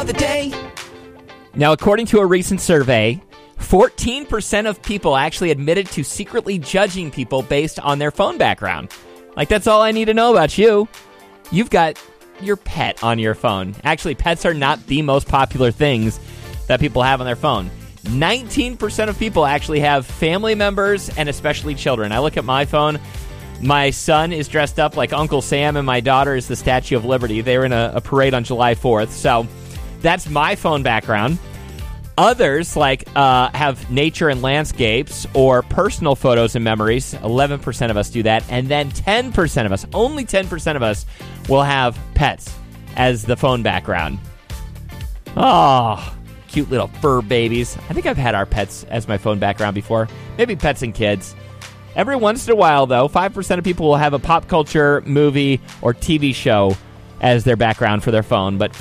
of the day. Now, according to a recent survey, 14% of people actually admitted to secretly judging people based on their phone background. Like, that's all I need to know about you. You've got your pet on your phone. Actually, pets are not the most popular things that people have on their phone. 19% of people actually have family members and especially children. I look at my phone. My son is dressed up like Uncle Sam, and my daughter is the Statue of Liberty. They were in a parade on July 4th. So that's my phone background. Others have nature and landscapes or personal photos and memories. 11% of us do that. And then 10% of us, only 10% of us, will have pets as the phone background. Oh, cute little fur babies. I think I've had our pets as my phone background before. Maybe pets and kids. Every once in a while, though, 5% of people will have a pop culture movie or TV show as their background for their phone. But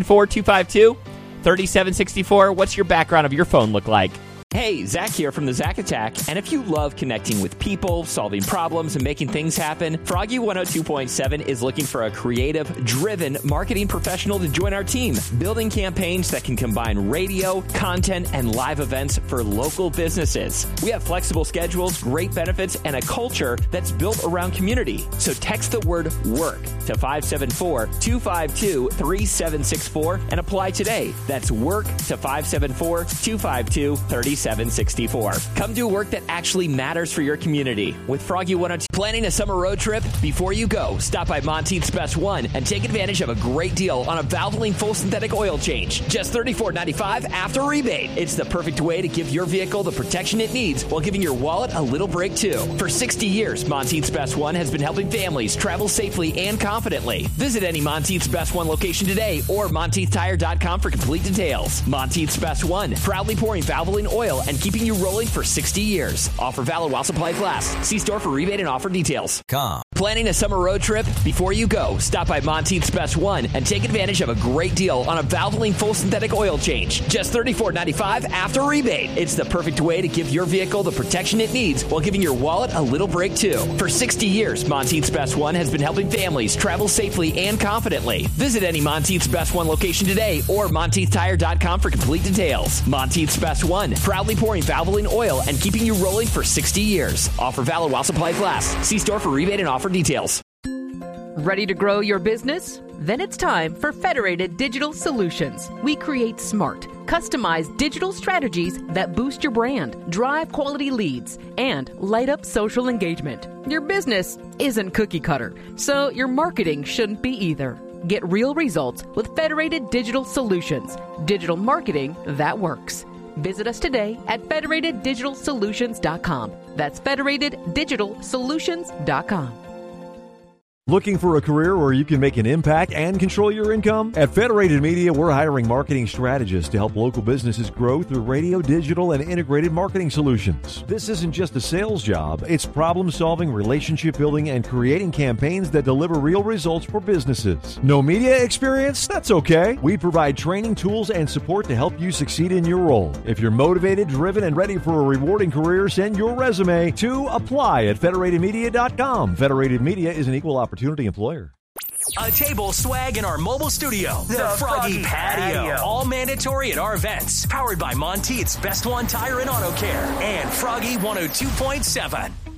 574-252-3764, what's your background of your phone look like? Hey, Zach here from the Zach Attack, and if you love connecting with people, solving problems, and making things happen, Froggy 102.7 is looking for a creative, driven marketing professional to join our team, building campaigns that can combine radio, content, and live events for local businesses. We have flexible schedules, great benefits, and a culture that's built around community. So text the word WORK to 574-252-3764 and apply today. That's WORK to 574-252-3764. Come do work that actually matters for your community with Froggy 102. Planning a summer road trip? Before you go, stop by Monteith's Best One and take advantage of a great deal on a Valvoline full synthetic oil change. Just $34.95 after rebate. It's the perfect way to give your vehicle the protection it needs while giving your wallet a little break too. For 60 years, Monteith's Best One has been helping families travel safely and confidently. Visit any Monteith's Best One location today or MonteithTire.com for complete details. Monteith's Best One, proudly pouring Valvoline oil and keeping you rolling for 60 years. Offer valid while supplies last. See store for rebate and offer details. Planning a summer road trip? Before you go, stop by Monteith's Best One and take advantage of a great deal on a Valvoline full synthetic oil change. Just $34.95 after rebate. It's the perfect way to give your vehicle the protection it needs while giving your wallet a little break too. For 60 years, Monteith's Best One has been helping families travel safely and confidently. Visit any Monteith's Best One location today or MonteithTire.com for complete details. Monteith's Best One, proudly pouring Valvoline oil and keeping you rolling for 60 years. Offer valid while supplies last. See store for rebate and offer details. Ready to grow your business? Then it's time for Federated Digital Solutions. We create smart, customized digital strategies that boost your brand, drive quality leads, and light up social engagement. Your business isn't cookie cutter, so your marketing shouldn't be either. Get real results with Federated Digital Solutions. Digital marketing that works. Visit us today at federateddigitalsolutions.com. That's federateddigitalsolutions.com. Looking for a career where you can make an impact and control your income? At Federated Media, we're hiring marketing strategists to help local businesses grow through radio, digital, and integrated marketing solutions. This isn't just a sales job. It's problem-solving, relationship-building, and creating campaigns that deliver real results for businesses. No media experience? That's okay. We provide training, tools, and support to help you succeed in your role. If you're motivated, driven, and ready for a rewarding career, send your resume to apply at federatedmedia.com. Federated Media is an equal opportunity employer. A table, swag, in our mobile studio. The Froggy Patio. All mandatory at our events. Powered by Monteith's Best One Tire and Auto Care. And Froggy 102.7.